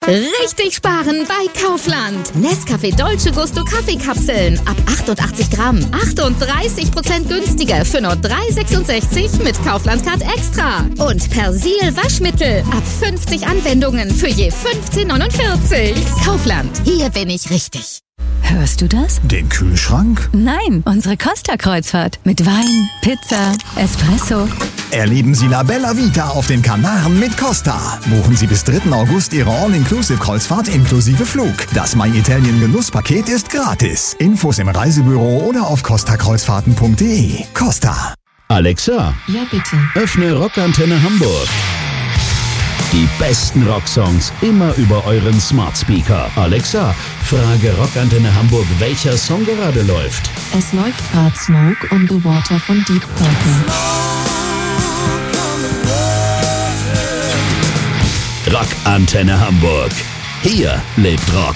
Richtig sparen bei Kaufland. Nescafé Dolce Gusto Kaffeekapseln ab 88 Gramm. 38% günstiger für nur 3,66 mit Kaufland Card Extra. Und Persil Waschmittel ab 50 Anwendungen für je 15,49. Kaufland, hier bin ich richtig. Hörst du das? Den Kühlschrank? Nein, unsere Costa-Kreuzfahrt. Mit Wein, Pizza, Espresso. Erleben Sie La Bella Vita auf den Kanaren mit Costa. Buchen Sie bis 3. August Ihre All-Inclusive-Kreuzfahrt inklusive Flug. Das My Italien Genusspaket ist gratis. Infos im Reisebüro oder auf costakreuzfahrten.de. Costa. Alexa. Ja, bitte. Öffne Rockantenne Hamburg. Die besten Rocksongs immer über euren Smart Speaker. Alexa, frage Rockantenne Hamburg, welcher Song gerade läuft. Es läuft gerade Smoke on the Water von Deep Purple. Rockantenne Hamburg. Hier lebt Rock.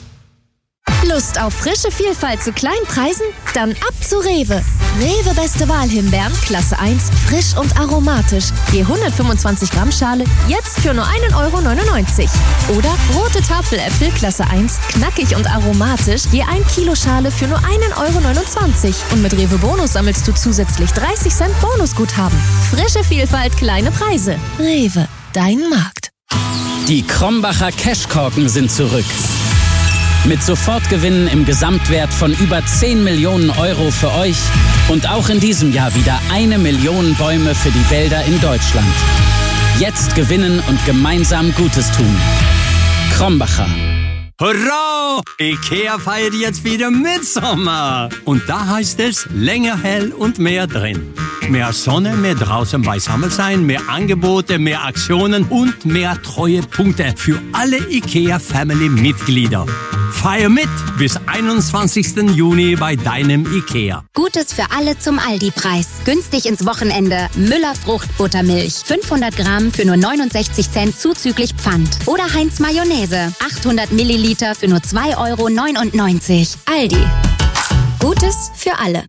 Lust auf frische Vielfalt zu kleinen Preisen? Dann ab zu Rewe. Rewe Beste Wahl Himbeeren, Klasse 1, frisch und aromatisch. Je 125 Gramm Schale, jetzt für nur 1,99 €. Oder rote Tafeläpfel, Klasse 1, knackig und aromatisch, je 1 Kilo Schale für nur 1,29 €. Und mit Rewe Bonus sammelst du zusätzlich 30 Cent Bonusguthaben. Frische Vielfalt, kleine Preise. Rewe, dein Markt. Die Krombacher Cashkorken sind zurück. Mit Sofortgewinnen im Gesamtwert von über 10 Millionen € für euch und auch in diesem Jahr wieder 1 Million Bäume für die Wälder in Deutschland. Jetzt gewinnen und gemeinsam Gutes tun. Krombacher. Hurra! Ikea feiert jetzt wieder Mitsommer. Und da heißt es länger hell und mehr drin. Mehr Sonne, mehr draußen beisammen sein, mehr Angebote, mehr Aktionen und mehr Treuepunkte für alle Ikea-Family-Mitglieder. Feier mit bis 21. Juni bei deinem Ikea. Gutes für alle zum Aldi-Preis. Günstig ins Wochenende. Müller Fruchtbuttermilch. 500 Gramm für nur 69 Cent zuzüglich Pfand. Oder Heinz Mayonnaise. 800 Milliliter für nur 2,99 €. Aldi. Gutes für alle.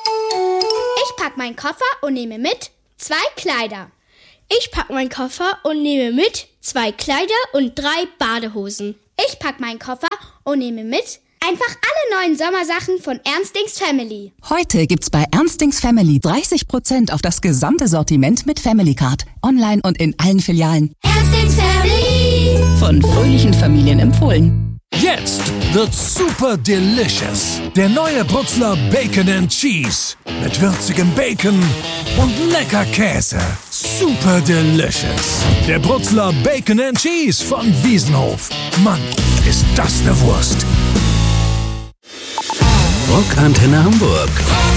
Ich pack meinen Koffer und nehme mit 2 Kleider. Ich pack meinen Koffer und nehme mit 2 Kleider und 3 Badehosen. Ich pack meinen Koffer und nehme mit einfach alle neuen Sommersachen von Ernstings Family. Heute gibt's bei Ernstings Family 30% auf das gesamte Sortiment mit Family Card. Online und in allen Filialen. Ernstings Family. Von fröhlichen Familien empfohlen. Jetzt wird's super delicious. Der neue Brutzler Bacon and Cheese. Mit würzigem Bacon und lecker Käse. Super delicious. Der Brutzler Bacon and Cheese von Wiesenhof. Mann, ist das eine Wurst. Rockantenne Hamburg.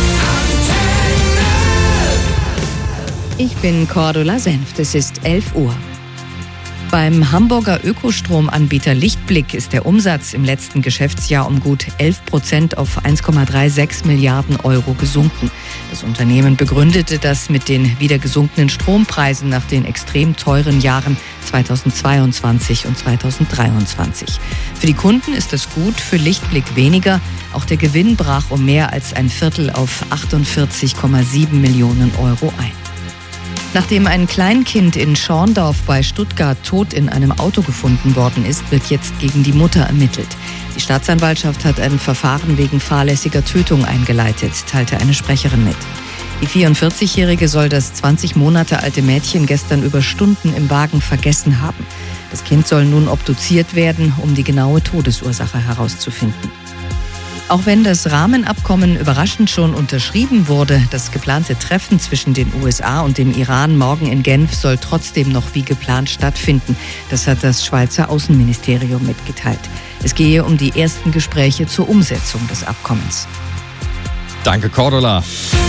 Ich bin Cordula Senft. Es ist 11 Uhr. Beim Hamburger Ökostromanbieter Lichtblick ist der Umsatz im letzten Geschäftsjahr um gut 11% auf 1,36 Milliarden € gesunken. Das Unternehmen begründete das mit den wieder gesunkenen Strompreisen nach den extrem teuren Jahren 2022 und 2023. Für die Kunden ist das gut, für Lichtblick weniger. Auch der Gewinn brach um mehr als ein Viertel auf 48,7 Millionen € ein. Nachdem ein Kleinkind in Schorndorf bei Stuttgart tot in einem Auto gefunden worden ist, wird jetzt gegen die Mutter ermittelt. Die Staatsanwaltschaft hat ein Verfahren wegen fahrlässiger Tötung eingeleitet, teilte eine Sprecherin mit. Die 44-Jährige soll das 20 Monate alte Mädchen gestern über Stunden im Wagen vergessen haben. Das Kind soll nun obduziert werden, um die genaue Todesursache herauszufinden. Auch wenn das Rahmenabkommen überraschend schon unterschrieben wurde, das geplante Treffen zwischen den USA und dem Iran morgen in Genf soll trotzdem noch wie geplant stattfinden. Das hat das Schweizer Außenministerium mitgeteilt. Es gehe um die ersten Gespräche zur Umsetzung des Abkommens. Danke, Cordula.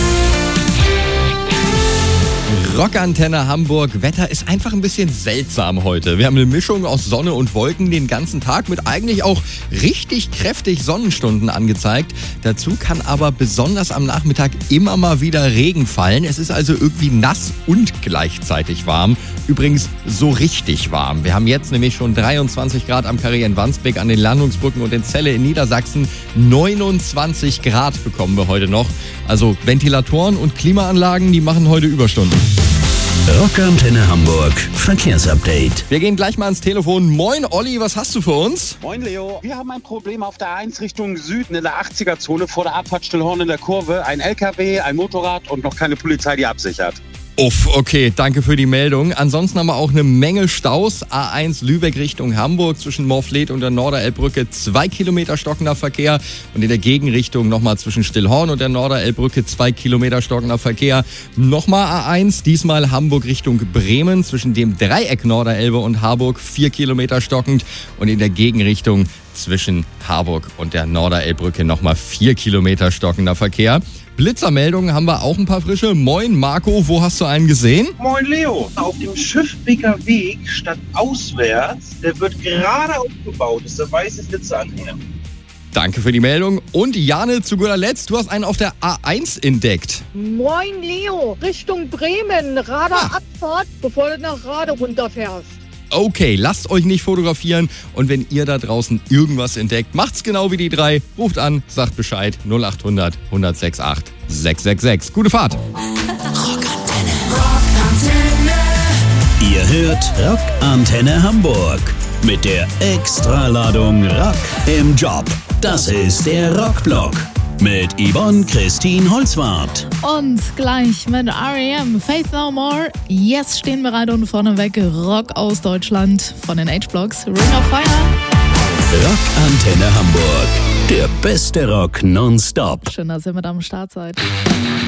Rockantenne Hamburg. Wetter ist einfach ein bisschen seltsam heute. Wir haben eine Mischung aus Sonne und Wolken den ganzen Tag mit eigentlich auch richtig kräftig Sonnenstunden angezeigt. Dazu kann aber besonders am Nachmittag immer mal wieder Regen fallen. Es ist also irgendwie nass und gleichzeitig warm. Übrigens so richtig warm. Wir haben jetzt nämlich schon 23 Grad am Karree in Wandsbek, an den Landungsbrücken und in Celle in Niedersachsen. 29 Grad bekommen wir heute noch. Also Ventilatoren und Klimaanlagen, die machen heute Überstunden. Rockantenne Hamburg Verkehrsupdate. Wir gehen gleich mal ans Telefon. Moin Olli, was hast du für uns? Moin Leo, wir haben ein Problem auf der A1 Richtung Süden in der 80er-Zone vor der Abfahrt Stillhorn in der Kurve. Ein LKW, ein Motorrad und noch keine Polizei, die absichert. Uff, okay, danke für die Meldung. Ansonsten haben wir auch eine Menge Staus. A1 Lübeck Richtung Hamburg zwischen Morfleet und der Norderelbbrücke 2 Kilometer stockender Verkehr. Und in der Gegenrichtung nochmal zwischen Stillhorn und der Norderelbbrücke 2 Kilometer stockender Verkehr. Nochmal A1, diesmal Hamburg Richtung Bremen zwischen dem Dreieck Norderelbe und Harburg 4 Kilometer stockend. Und in der Gegenrichtung zwischen Harburg und der Norderelbbrücke nochmal 4 Kilometer stockender Verkehr. Blitzermeldungen haben wir auch ein paar frische. Moin Marco, wo hast du einen gesehen? Moin Leo, auf dem Schiffbeker Weg statt auswärts, der wird gerade aufgebaut, ist der weiße Blitzeranhänger. Danke für die Meldung. Und Jane, zu guter Letzt, du hast einen auf der A1 entdeckt. Moin Leo, Richtung Bremen, Radarabfahrt, bevor du nach Rade runterfährst. Okay, lasst euch nicht fotografieren und wenn ihr da draußen irgendwas entdeckt, macht's genau wie die 3. Ruft an, sagt Bescheid 0800 106 666. Gute Fahrt. Rockantenne. Ihr hört Rockantenne Hamburg mit der Extraladung Rock im Job. Das ist der Rockblock mit Yvonne Christine Holzwarth. Und gleich mit R.E.M. Faith No More. Jetzt stehen bereit und vorneweg Rock aus Deutschland von den H-Blocks. Ring of Fire. Rockantenne Hamburg. Der beste Rock nonstop. Schön, dass ihr mit am Start seid.